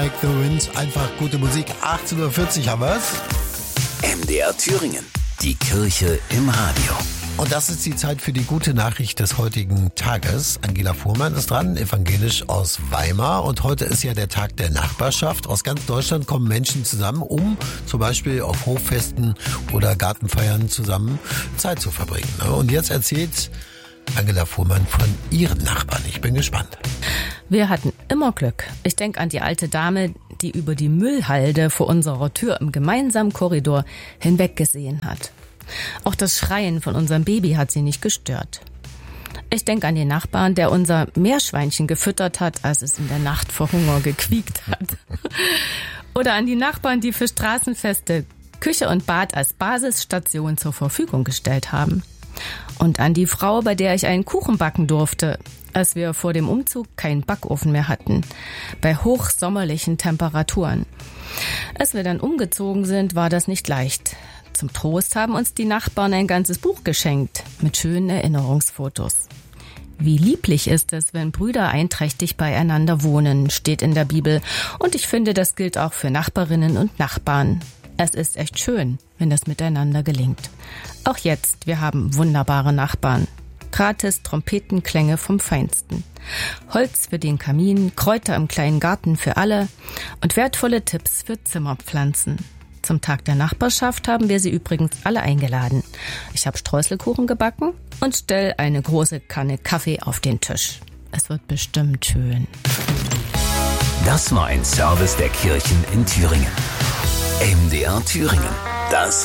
Like the Wind, einfach gute Musik. 18:40 Uhr haben wir's. MDR Thüringen, die Kirche im Radio. Und das ist die Zeit für die gute Nachricht des heutigen Tages. Angela Fuhrmann ist dran, evangelisch aus Weimar. Und heute ist ja der Tag der Nachbarschaft. Aus ganz Deutschland kommen Menschen zusammen, um zum Beispiel auf Hoffesten oder Gartenfeiern zusammen Zeit zu verbringen. Und jetzt erzählt Angela Fuhrmann von ihren Nachbarn. Ich bin gespannt. Wir hatten immer Glück. Ich denke an die alte Dame, die über die Müllhalde vor unserer Tür im gemeinsamen Korridor hinweggesehen hat. Auch das Schreien von unserem Baby hat sie nicht gestört. Ich denke an den Nachbarn, der unser Meerschweinchen gefüttert hat, als es in der Nacht vor Hunger gequiekt hat. Oder an die Nachbarn, die für Straßenfeste Küche und Bad als Basisstation zur Verfügung gestellt haben. Und an die Frau, bei der ich einen Kuchen backen durfte, als wir vor dem Umzug keinen Backofen mehr hatten, bei hochsommerlichen Temperaturen. Als wir dann umgezogen sind, war das nicht leicht. Zum Trost haben uns die Nachbarn ein ganzes Buch geschenkt mit schönen Erinnerungsfotos. Wie lieblich ist es, wenn Brüder einträchtig beieinander wohnen, steht in der Bibel. Und ich finde, das gilt auch für Nachbarinnen und Nachbarn. Es ist echt schön, wenn das miteinander gelingt. Auch jetzt, wir haben wunderbare Nachbarn. Gratis Trompetenklänge vom Feinsten. Holz für den Kamin, Kräuter im kleinen Garten für alle und wertvolle Tipps für Zimmerpflanzen. Zum Tag der Nachbarschaft haben wir sie übrigens alle eingeladen. Ich habe Streuselkuchen gebacken und stelle eine große Kanne Kaffee auf den Tisch. Es wird bestimmt schön. Das war ein Service der Kirchen in Thüringen. MDR Thüringen. Das